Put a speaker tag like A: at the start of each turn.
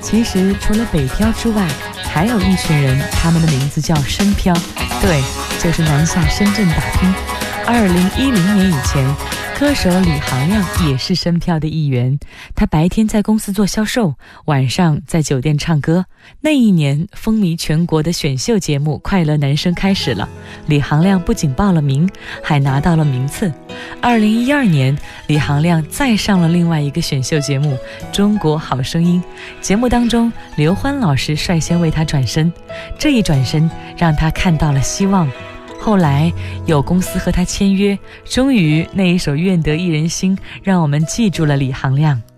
A: 其实除了北漂之外，还有一群人，他们的名字叫深漂，对，就是南下深圳打拼。2010年以前，歌手李行亮也是深漂的一员。他白天在公司做销售，晚上在酒店唱歌。那一年，风靡全国的选秀节目《快乐男声》开始了。李行亮不仅报了名，还拿到了名次。2012年，李行亮再上了另外一个选秀节目《中国好声音》。节目当中，刘欢老师率先为他转身，这一转身让他看到了希望。后来有公司和他签约，终于那一首《愿得一人心》让我们记住了李行亮。